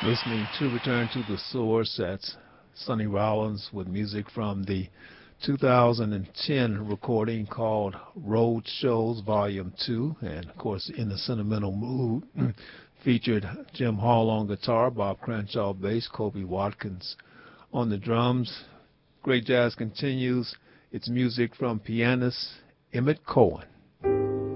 Listening to Return to the Source. That's Sonny Rollins with music from the 2010 recording called Road Shows Volume 2. And of course, In the Sentimental Mood featured Jim Hall on guitar, Bob Cranshaw bass, Kobe Watkins on the drums. Great Jazz continues. It's music from pianist Emmett Cohen.